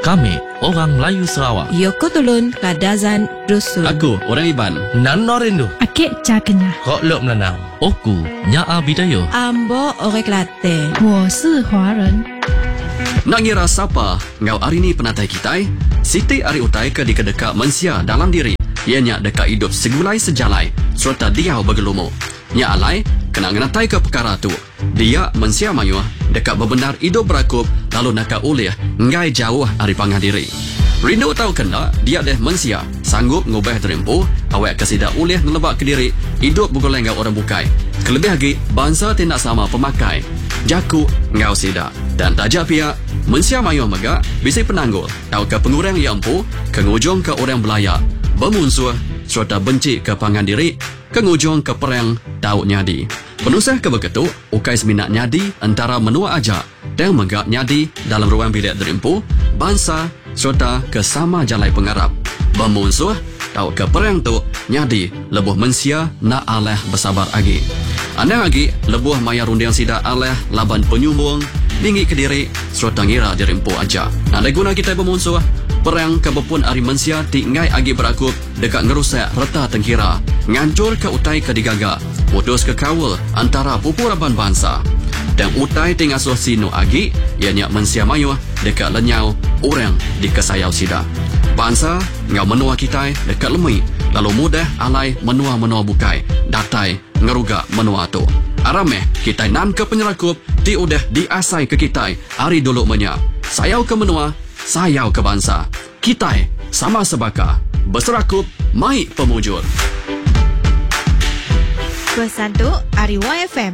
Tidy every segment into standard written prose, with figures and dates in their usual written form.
Kami orang Melayu Sarawak. Yoko Tulun Kadazan Dusun. Aku orang Iban. Nan Norindu. Akik Cakenya. Kok Lok Melanau. Oku Nyaa Bidayo. Ambo Orek Latte. 我是华人。 Nak ngira siapa ngau hari ni penatai kitai? Siti ari utai ke dikadeka mensia dalam diri. Ianya dekat hidup segulai sejalai serta dia bergelumu. Nya alai kena ngenatai ke perkara tu. Dia mensia mayuh dekat berbenar hidup berakup lalu nak ulih ngai jauh dari pangan diri. Rindu tahu kena dia deh mensia sanggup ngubah terempu awak kesida ulih ngelebak ke diri hidup bergoleng ngau orang bukai. Kelebih lagi bangsa tidak sama pemakai. Jaku ngau sida dan tajak pihak mensia mayuh megak bisa penanggul tahu ke pengurang yang empu kengujung ke orang belayak bermusuh serta benci ke pangan diri kengujung ke perang tahu nyadi. Penusah ke begitu ukai seminat nyadi antara menua aja dan megak nyadi dalam ruang bilik terempu bangsa serta ke sama jalai pengarap. Bermusuh tahu ke perang tu nyadi lebuh mensia nak aleh bersabar lagi. Anda lagi lebuh maya rundiang sida aleh laban penyumbung tinggi ke diri serta ngira dirempu aja. Nak guna kita bermusuh perang kebepun ari mensia tinggai agi berakup dekat ngerusak reta tengkira ngancur ke utai ke digaga putus ke kawal antara pupuraban bangsa dan utai tingasuh sinu agi ianya mensia mayuh dekat lenyau orang di kesayau sida bangsa ngau menua kita dekat lemui lalu mudah alai menua-menua bukai datai ngeruga menua tu arameh kita nan ke penyerakup di udah diasai ke kita hari dulu menya sayau ke menua sayau ke bangsa kita sama sebaka berserakup mai pemujur. Pesan tu Ari YFM.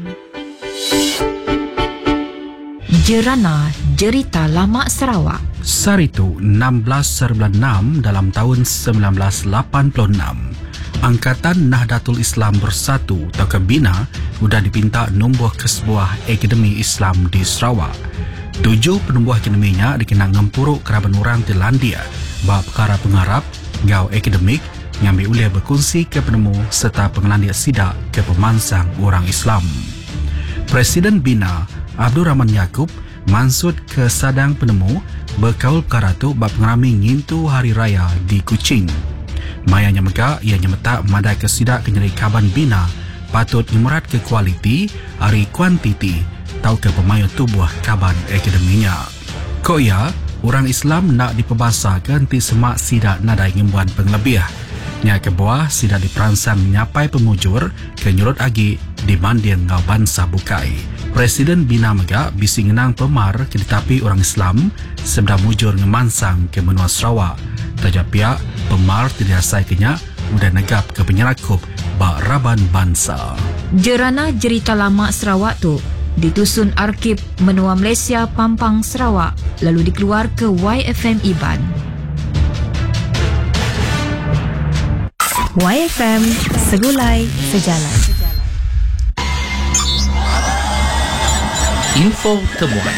Jerana Jerita Lama Sarawak. Saritu 16/6 dalam tahun 1986. Angkatan Nahdlatul Islam Bersatu atau Kebina sudah dipinta numbuh ke sebuah akademi Islam di Sarawak. 7 penumbuh akademinya dikenang ngempuruk keraban orang di Landia bab perkara pengarap, ngau akademik, ngambil ulih berkongsi ke penemu serta pengelandia sidak ke pemansang orang Islam. Presiden Bina Abdul Rahman Yaakob mansud ke sadang penemu berkaul perkara tu bab pengerami ngintu hari raya di Kuching. Mayanya mega ia nyemetak madai ke sidak kenyeri kaban Bina patut imerat ke kualiti hari kuantiti tahu ke pemayu tubuh kaban akademinya. Koya orang Islam nak diperbasakan ti semak sidak nadai ngimbuan penglebih. Nya ke bawah sidak diperansang nyapai pemujur ke nyurut agi di mandian ngau bangsa bukai. Presiden Bina Megak bisi ngenang pemar ke ditapi orang Islam sebeda mujur ngemansang ke menua Sarawak. Tajak pihak pemar tidak asai kenya udah negap ke penyerakup bak raban bangsa. Jerana Jerita Lama Sarawak tu ditusun Arkib Menua Malaysia Pampang Sarawak lalu dikeluar ke YFM Iban. YFM Segulai Sejalan. Info temuan.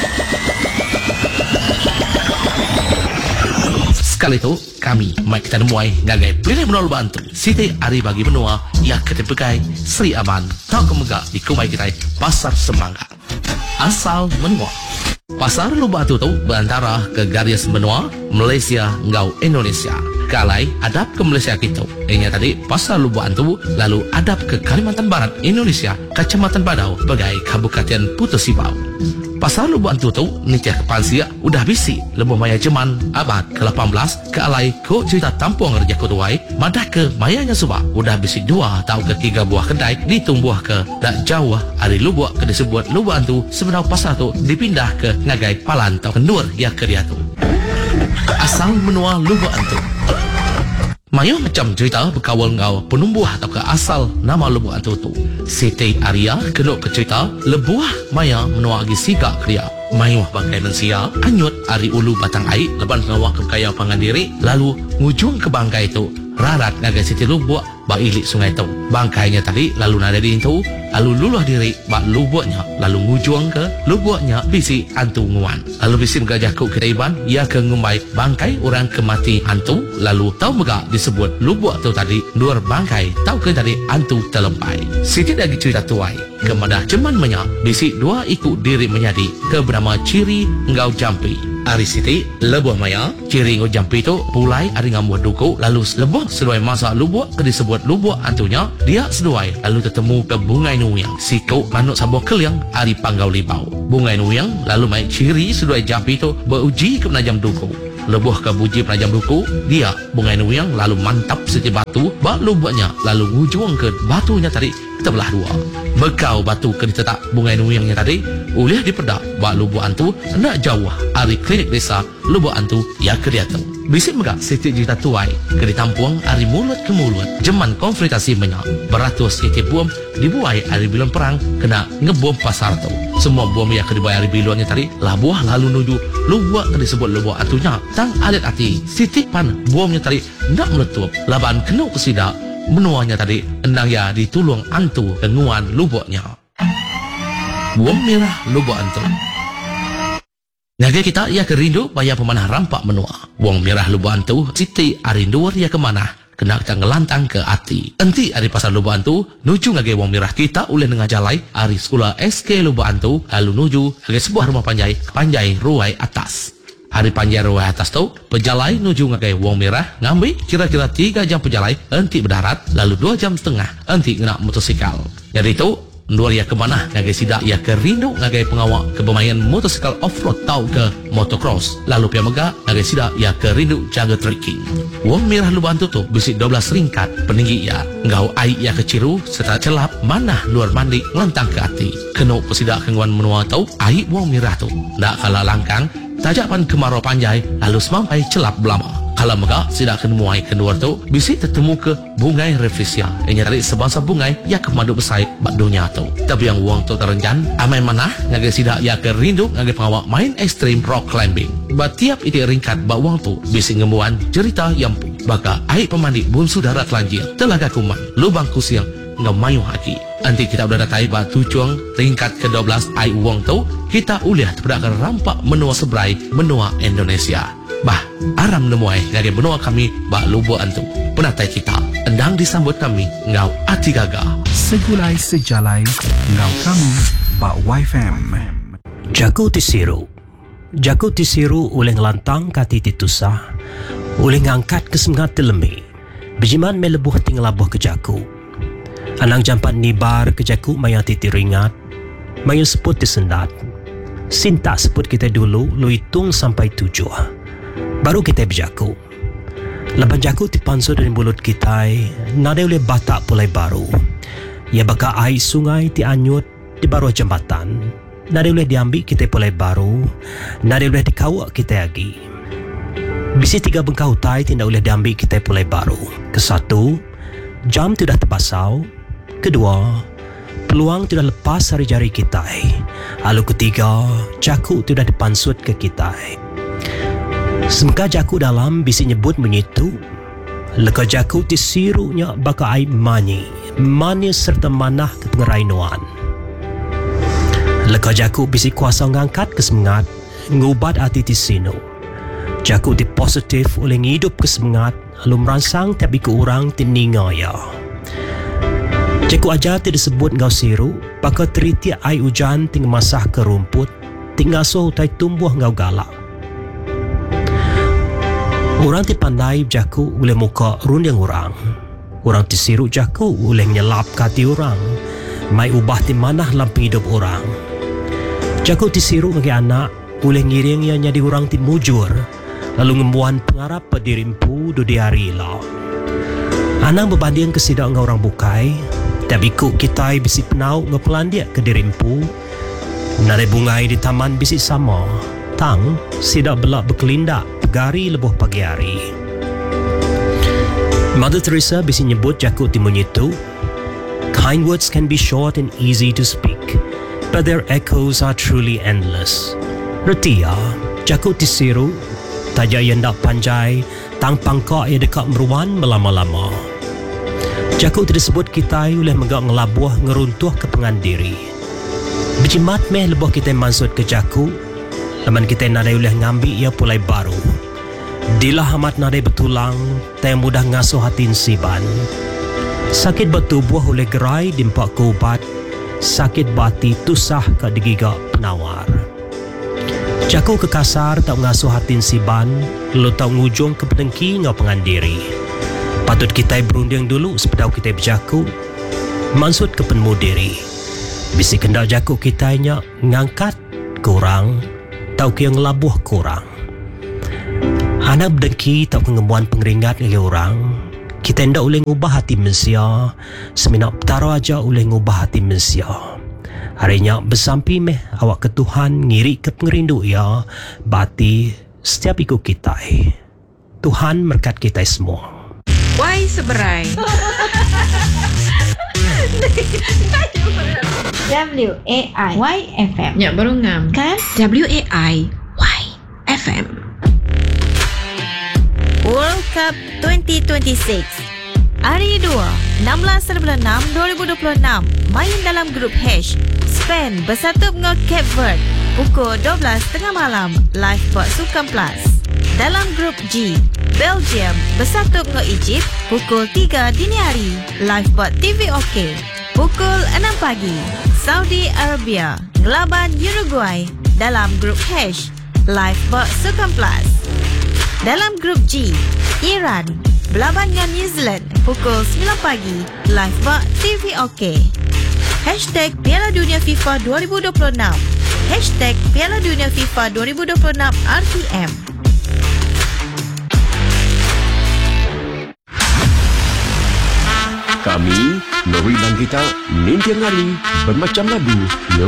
Sekali itu kami Mike Tan Muai ngagai pilih menol bantu Siti Ari bagi menua ia ketepekai Sri Aman tak kemegak di kumai kita Pasar Semangka asal menua. Pasar Lubatu tu berantara ke garis menua Malaysia ngau Indonesia. Kalai adap ke Malaysia kita. Ini tadi Pasar Lubatu lalu adap ke Kalimantan Barat Indonesia, Kecamatan Badau bagai Kabupaten Putus Sibau. Pasar Lubatu tu nikah ke Pansia udah bisi lebuh maya Jeman abad ke-18 ke alai ko cerita tampuang rejak kutuai madah ke mayanya subak udah bisi 2 atau ke 3 buah kedai ditumbuh ke tak jauh hari lubuk ke disebut Lubatu sebenarnya pasar tu dipindah ke ngagai Palan atau Kendur ya ke dia tu. Asal menua Lubatu. Mayu macam cerita berkawal ngau penumbuh atau ke asal nama Lubatu tu. Siti Arya kenuk ke cerita lebuah maya menua agi siga kriya. Mayu bangkai mensia anyut ari ulu batang air leban ngawak ke kaya pangan diri lalu ngujung ke bangkai itu rarat ngagai Siti Lubuk bak ilik sungai tu. Bangkainya tadi lalu nada di itu lalu luluh diri bak lubuknya lalu ngujung ke lubuknya bisi antu nguan lalu bisi megajah ku kedaiban ia ke ngumbai bangkai orang kemati antu lalu tahu megak disebut lubuk tu tadi luar bangkai tahu ke tadi antu terlempai. Siti lagi cerita tuai kemadah ceman menyak bisi 2 ikut diri menyadi ke bernama Ciri Ngau Jampi Ari Siti lebuh maya ciri ngo jampi tu pulai ari ngamuh duku lalu lebuh seduai masa lubuk ke disebut lubuk antunya dia seduai lalu ketemu ke bungai nuyang sikau manuk sabuh keliang ari panggau libau bungai nuyang lalu mai ciri seduai jampi tu beruji ke penajam duku lebuh ke buji penajam duku dia bungai nuyang lalu mantap seti batu bak lubuknya lalu ngujung ke batunya tadi terbelah dua bekau batu ke ditetak bungai nuyangnya tadi ulih dipedak bak lubuk antu nak jauh ari klinik desa lubuk antu ya ke dia tu bisik megak siti juta tuai ke ditampung ari mulut ke mulut jeman konfrontasi menyak beratus siti bom dibuai ari bilon perang kena ngebom pasar tu semua bom yang ke dibuai ari bilonnya tadi labuah lalu nuju lubuk ke disebut lubuk antunya tang alit hati siti pan bomnya tadi nak meletup laban kena kesidak menuanya tadi endang ya ditulung antu kenguan lubuknya buang merah lubuk antu ngagai kita ia kerindu bayar pemanah rampak menua buang merah lubuk antu siti arinduar ia kemana kena kita ngelantang ke hati enti ari pasar lubuk antu nuju ngagai buang merah kita ulih dengan jalai ari sekolah SK lubuk antu lalu nuju ngagai sebuah rumah panjai ruai atas hari panjai ruai atas tu pejalai nuju ngagai wong merah ngambil kira-kira 3 jam pejalai enti berdarat lalu 2 jam setengah enti kena motosikal jadi tu Nuar ia ke mana ngagai sidak ia ke rindu ngagai pengawak ke bermain motosikal off-road tau ke motocross lalu pia megak ngagai sidak ia ke rindu jaga trekking wong merah lubang tu bisi 12 ringkat peninggi ia ngau air ia ke ciru serta celap mana luar mandi ngelantang ke hati kena pesidak kenguan menua tau air wong merah tu nak kalah langkang tajapan kemarau panjai lalu semampai celap belama kalau megak sidak kenemuai keluar tu bisi tertemu ke bungai reflesia yang tarik sebangsa bungai ia ke madu besai bak dunia tu tapi yang uang tu terenjan amai mana ngagai sidak ia ke rindu ngagai pengawak main extreme rock climbing bat tiap iti ringkat bak uang tu bisi ngemuan cerita yang baka air pemandi bunsu darat lanjir telaga kuman lubang kusiang ngemayu haki nanti kita udah datai bak tujuan ringkat ke-12 air uang tu kita uliah terpedakkan rampak menua sebrai menua Indonesia bah aram nemuai ngagai benua kami bak lubuk antu penatai kita endang disambut kami ngau ati gaga Segulai sejalai ngau kami bak YFM Jago tisiru oleh ngelantang kati titusah oleh ngangkat kesemangat telemi bejiman melebuh tinglabuh ke jaku anang jampat nibar ke jaku maya titi ringat maya seput disendat sinta seput kita dulu lu hitung sampai 7 baru kita berjaku laban jaku dipansur dari mulut kita nada oleh batak pulai baru ia baka air sungai dianyut di baru jambatan nada oleh diambil kita pulai baru nada oleh dikawak kita lagi bisi 3 bengkau tai tidak boleh diambil kita pulai baru kesatu jam tidak terpasau kedua peluang tidak lepas dari jari kita lalu ketiga jaku tidak dipansut ke kita semka jaku dalam bisi nyebut menyitu leka jaku tisirunya baka aib manis serta manah ke pengerainuan leka jaku bisi kuasa ngangkat kesemangat ngubat hati tisino jaku di positif oleh ngidup kesemangat lalu merangsang tapi ke orang tininga ya jaku aja tidak disebut ngau siru baka teriti air hujan ting masah ke rumput ting ngasuh utai tumbuh ngau galak orang dipandai jaku oleh muka runding orang disiru jaku oleh nyelap kati orang mai ubah di manah lampi hidup orang jaku disiru bagi anak oleh ngiring yang jadi orang ti mujur lalu ngembuan pengarap pedirimpu do diari lah anak berbanding kesidak ngau orang bukai tapi kuk kita bisi penau ngepelan dia ke dirimpu nare bungai di taman bisi sama tang sidak belak berkelindak gari lebuh pagi hari. Mother Teresa bisi nyebut jaku timun itu, kind words can be short and easy to speak, but their echoes are truly endless. Reti ya, jaku tisiru, taja yendak panjai, tang pangkak ia dekat meruan melama-lama. Jaku disebut kita oleh megak ngelabuh ngeruntuh kepengan diri. Berjimat meh lebuh kita mansut ke jaku, laman kita nadai oleh ngambil ia pulai baru. Dilah amat nadai betulang, tak mudah ngasuh hati siban. Sakit bertubuh oleh gerai dimpak kubat, sakit bati tusah ke digigak penawar. Jago kekasar tak ngasuh hatin siban, lo tak ngujung ke pedengki ngau pengandiri. Patut kita berunding dulu sepedau kita berjaku. Maksud ke penmu diri. Bisi kendak jaku kita ngangkat kurang, tau ke yang labuh kurang. Anak berdengki tak pengembuan pengeringat oleh orang. Kita hendak boleh ngubah hati manusia, seminak petara aja boleh ngubah hati manusia. Harinya bersampi meh awak ke Tuhan ngiri ke pengerindu ya, bati setiap ikut kita. Tuhan berkat kita semua. Why seberai? WAI YFM. Ya, baru ngam. Kan? WAI YFM. World Cup 2026. Hari 2, 16/6/2026. Main dalam grup H. Spain bersatu dengan Cape Verde. Pukul 12.30 malam. Live buat Sukan Plus. Dalam grup G, Belgium bersatu dengan Egypt. Pukul 3 dini hari. Live buat TV OK. Pukul 6 pagi. Saudi Arabia ngelaban Uruguay. Dalam grup H. Live buat Sukan Plus. Dalam grup G, Iran berlaban dengan New Zealand pukul 9 pagi. Live buat TV OK. Hashtag Piala Dunia FIFA 2026. Hashtag Piala Dunia FIFA 2026 RTM. Kami, Nori dan kita, Nintian Ali, bermacam lagu